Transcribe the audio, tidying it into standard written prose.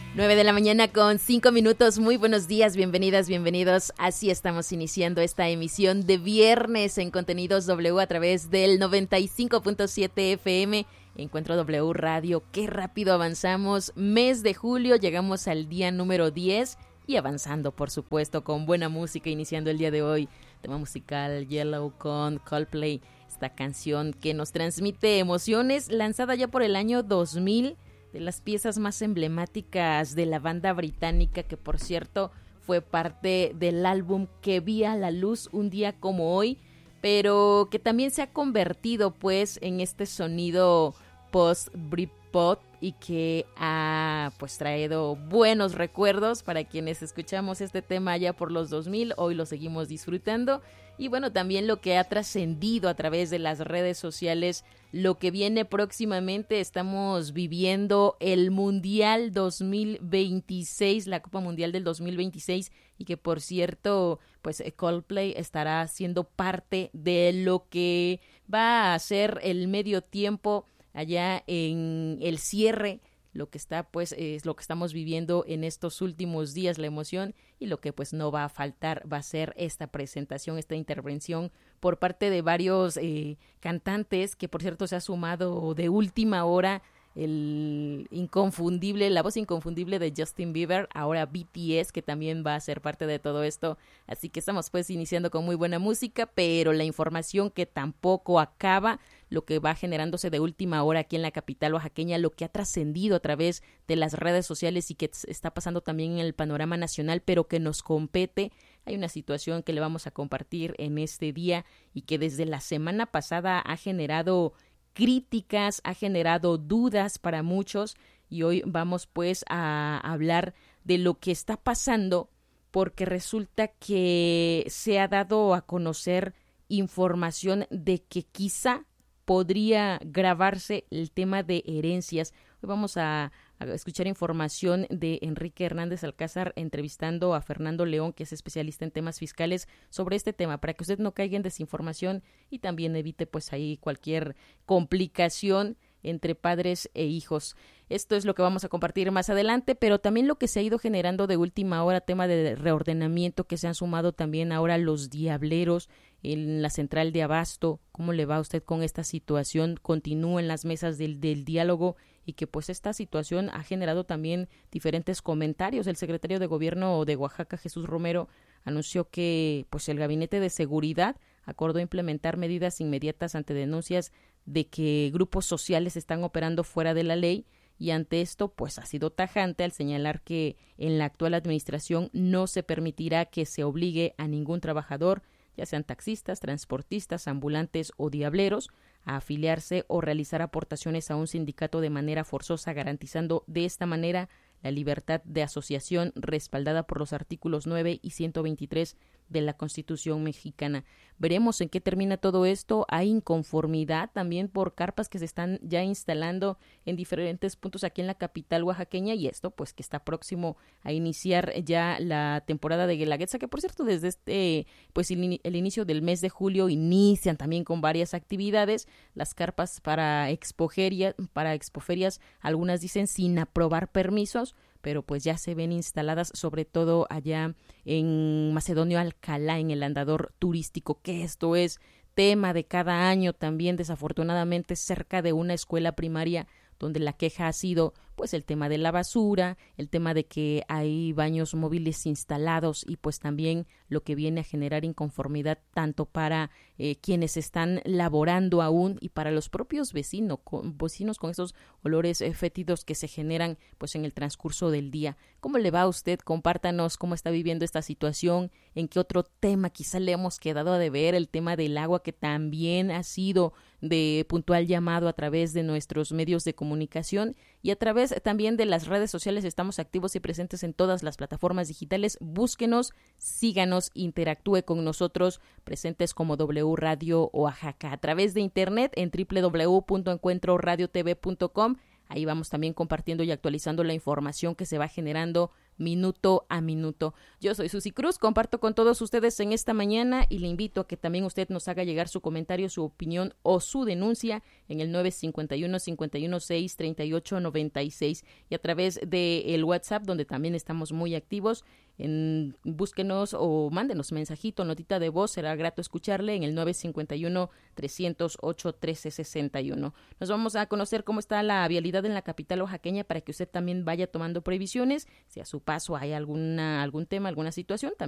9 de la mañana con 5 minutos. Muy buenos días, bienvenidas, bienvenidos. Así estamos iniciando esta emisión de viernes en Contenidos W a través del 95.7 FM. Encuentro W Radio. Qué rápido avanzamos. Mes de julio, llegamos al día número 10 y avanzando, por supuesto, con buena música, iniciando el día de hoy. Tema musical Yellow con Coldplay. Esta canción que nos transmite emociones, lanzada ya por el año 2000. De las piezas más emblemáticas de la banda británica, que por cierto fue parte del álbum que vi a la luz un día como hoy, pero que también se ha convertido pues en este sonido post-Britpop y que ha pues traído buenos recuerdos para quienes escuchamos este tema ya por los 2000, hoy lo seguimos disfrutando. Y bueno, también lo que ha trascendido a través de las redes sociales, lo que viene próximamente. Estamos viviendo el Mundial 2026, la Copa Mundial del 2026, y que por cierto, pues Coldplay estará siendo parte de lo que va a ser el medio tiempo allá en el cierre. Lo que está pues es lo que estamos viviendo en estos últimos días, la emoción, y lo que pues no va a faltar va a ser esta presentación, esta intervención por parte de varios cantantes, que por cierto se ha sumado de última hora la voz inconfundible de Justin Bieber, ahora BTS, que también va a ser parte de todo esto. Así que estamos pues iniciando con muy buena música, pero la información que tampoco acaba, lo que va generándose de última hora aquí en la capital oaxaqueña, lo que ha trascendido a través de las redes sociales y que está pasando también en el panorama nacional, pero que nos compete. Hay una situación que le vamos a compartir en este día y que desde la semana pasada ha generado críticas, ha generado dudas para muchos, y hoy vamos pues a hablar de lo que está pasando, porque resulta que se ha dado a conocer información de que quizá podría grabarse el tema de herencias. Hoy vamos a escuchar información de Enrique Hernández Alcázar entrevistando a Fernando León, que es especialista en temas fiscales, sobre este tema, para que usted no caiga en desinformación y también evite pues ahí cualquier complicación entre padres e hijos. Esto es lo que vamos a compartir más adelante, pero también lo que se ha ido generando de última hora, tema de reordenamiento, que se han sumado también ahora los diableros en la central de Abasto. ¿Cómo le va a usted con esta situación? Continúa en las mesas del diálogo, y que pues esta situación ha generado también diferentes comentarios. El secretario de Gobierno de Oaxaca, Jesús Romero, anunció que pues el Gabinete de Seguridad acordó implementar medidas inmediatas ante denuncias de que grupos sociales están operando fuera de la ley, y ante esto pues ha sido tajante al señalar que en la actual administración no se permitirá que se obligue a ningún trabajador, ya sean taxistas, transportistas, ambulantes o diableros, a afiliarse o realizar aportaciones a un sindicato de manera forzosa, garantizando de esta manera la libertad de asociación respaldada por los artículos 9 y 123 de la Constitución mexicana. Veremos en qué termina todo esto. Hay inconformidad también por carpas que se están ya instalando en diferentes puntos aquí en la capital oaxaqueña, y esto pues que está próximo a iniciar ya la temporada de Guelaguetza, que por cierto desde pues el inicio del mes de julio inician también con varias actividades. Las carpas para expoferias, algunas dicen sin aprobar permisos, pero pues ya se ven instaladas, sobre todo allá en Macedonio Alcalá, en el andador turístico, que esto es tema de cada año también, desafortunadamente, cerca de una escuela primaria, donde la queja ha sido pues el tema de la basura, el tema de que hay baños móviles instalados, y pues también lo que viene a generar inconformidad tanto para quienes están laborando aún y para los propios vecinos con esos olores fétidos que se generan pues en el transcurso del día. ¿Cómo le va a usted? Compártanos cómo está viviendo esta situación, en qué otro tema quizá le hemos quedado a deber, el tema del agua, que también ha sido de puntual llamado a través de nuestros medios de comunicación y a través también de las redes sociales. Estamos activos y presentes en todas las plataformas digitales. Búsquenos, síganos, interactúe con nosotros, presentes como W Radio Oaxaca, a través de internet en www.encuentroradiotv.com. Ahí vamos también compartiendo y actualizando la información que se va generando minuto a minuto. Yo soy Susi Cruz, comparto con todos ustedes en esta mañana y le invito a que también usted nos haga llegar su comentario, su opinión o su denuncia en el 951-516-3896 y a través del WhatsApp, donde también estamos muy activos. Búsquenos o mándenos mensajito, notita de voz, será grato escucharle en el 951-308-1361. Nos vamos a conocer cómo está la vialidad en la capital oaxaqueña para que usted también vaya tomando previsiones, si a su paso hay algún tema, alguna situación, también